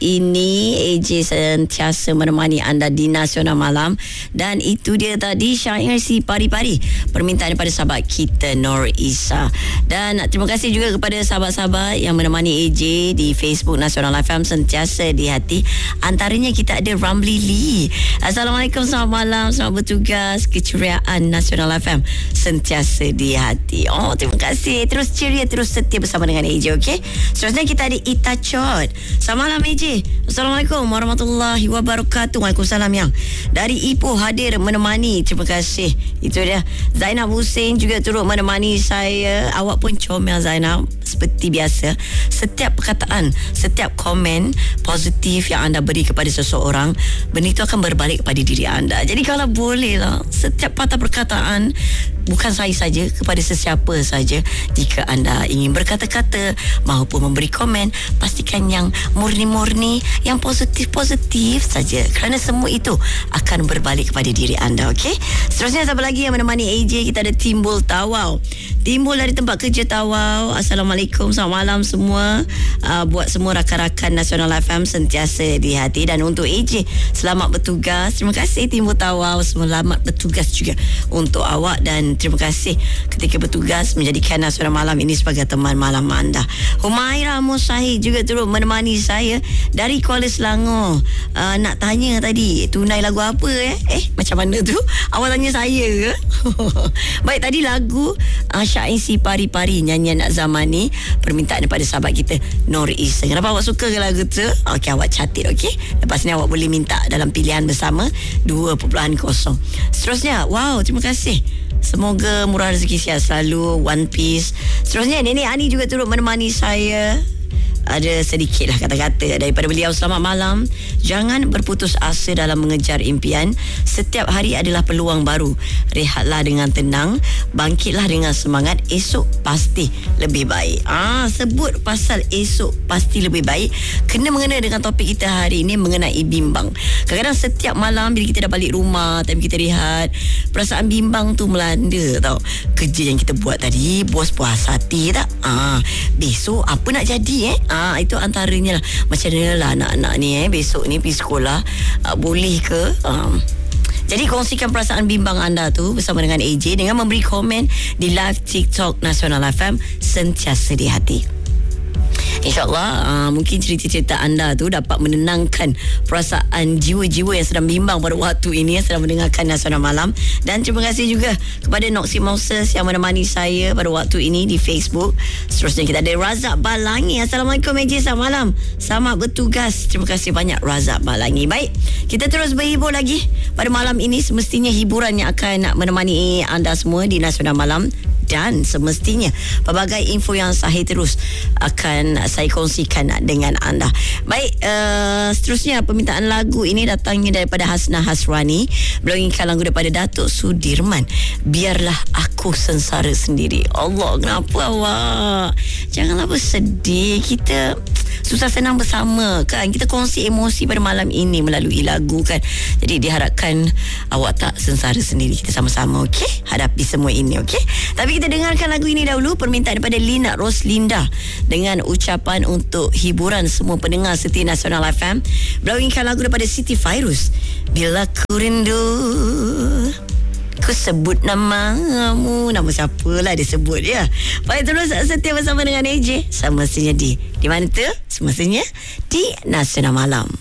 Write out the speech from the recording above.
ini AJ sentiasa menemani anda di Nasional Malam. Dan itu dia tadi syair si pari-pari, permintaan daripada sahabat kita Nur Isa. Dan terima kasih juga kepada sahabat-sahabat yang menemani AJ di Facebook Nasional FM sentiasa di hati. Antaranya kita ada Ramli Lee. Assalamualaikum, selamat malam, selamat bertugas. Keceriaan Nasional FM sentiasa di hati. Oh, terima kasih. Terus ceria, terus setia bersama dengan AJ, okey? Seterusnya kita ada Ita Chot. Selamat malam AJ. Assalamualaikum warahmatullahi wabarakatuh. Waalaikumsalam yang dari Ipoh hadir menemani. Terima kasih. Itu dia. Zainab Hussein juga turut menemani saya. Awak pun comel Zainab, seperti biasa. Setiap perkataan, setiap komen positif yang anda beri kepada seseorang, benda itu akan berbalik kepada diri anda. Jadi kalau boleh lah, setiap patah perkataan, bukan saya saja, kepada sesiapa saja, jika anda ingin berkata-kata maupun memberi komen, pastikan yang murni-murni, yang positif-positif saja, kerana semua itu akan berbalik kepada diri anda, okey? Seterusnya siapa lagi yang menemani AJ? Kita ada Timbul Tawau. Timbul dari tempat kerja Tawau. Assalamualaikum, selamat malam semua. Buat semua rakan-rakan Nasional FM sentiasa di hati. Dan untuk AJ, selamat bertugas. Terima kasih Timbul Tawau, selamat bertugas juga untuk awak. Dan terima kasih ketika bertugas menjadikan Nasional Malam ini sebagai teman malam anda. Humaira Musahid juga turut menemani saya dari Kuala Selangor. Nak tanya tadi, tunai lagu apa macam mana tu? Awak tanya saya ke? Baik, tadi lagu syair si pari-pari, nyanyian Nak Zamani, permintaan daripada sahabat kita Nur Isa. Kenapa awak suka ke lagu tu? Okey, awak catat, okey? Lepas ni awak boleh minta dalam pilihan bersama 2.0. Seterusnya, wow, terima kasih. Semoga murah rezeki sihat selalu, One Piece. Seterusnya, Nenek Ani juga turut menemani saya. Ada sedikitlah kata-kata daripada beliau. Selamat malam. Jangan berputus asa dalam mengejar impian. Setiap hari adalah peluang baru. Rehatlah dengan tenang, bangkitlah dengan semangat. Esok pasti lebih baik. Sebut pasal esok pasti lebih baik, kena mengena dengan topik kita hari ini mengenai bimbang. Kadang-kadang setiap malam bila kita dah balik rumah, time kita rehat, perasaan bimbang tu melanda tau. Kerja yang kita buat tadi, bos puas hati tak? Besok apa nak jadi itu antaranya lah. Macam mana lah anak-anak ni besok ni pergi sekolah, boleh ke? Jadi kongsikan perasaan bimbang anda tu bersama dengan AJ dengan memberi komen di live TikTok Nasional FM sentiasa di hati. InsyaAllah mungkin cerita-cerita anda tu dapat menenangkan perasaan jiwa-jiwa yang sedang bimbang pada waktu ini, yang sedang mendengarkan Nasional Malam. Dan terima kasih juga kepada Noxy Moses yang menemani saya pada waktu ini di Facebook. Seterusnya kita ada Razak Balangi. Assalamualaikum AJ, selamat malam, selamat bertugas. Terima kasih banyak Razak Balangi. Baik, kita terus berhibur lagi pada malam ini. Semestinya hiburan yang akan menemani anda semua di Nasional Malam. Dan semestinya pelbagai info yang sahih terus akan saya kongsikan dengan anda. Baik, seterusnya permintaan lagu ini datangnya daripada Hasnah Hasrani. Beliau inginkan lagu daripada Datuk Sudirman, Biarlah Aku Sengsara Sendiri. Allah, kenapa awak? Janganlah bersedih. Kita susah senang bersama kan. Kita kongsi emosi pada malam ini melalui lagu kan. Jadi diharapkan awak tak sengsara sendiri. Kita sama-sama, okey, hadapi semua ini, okey. Tapi kita dengarkan lagu ini dahulu, permintaan daripada Lina Roslinda dengan ucapan untuk hiburan semua pendengar setia Nasional FM. Beliau inginkan lagu daripada Siti Fairuz, Bila Ku Rindu. Ku sebut namamu. Nama siapalah dia sebut ya. Baik, terus setia bersama dengan AJ. Semestinya di mana tu? Semestinya di Nasional Malam.